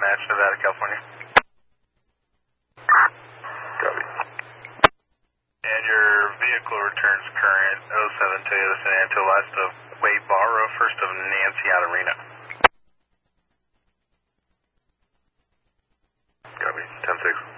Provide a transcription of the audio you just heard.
match, Nevada, California. Copy. And your vehicle returns current 07 Toyota San Antonio, last of Wade Barrow, first of Nancy out of Reno. Copy. 10-6.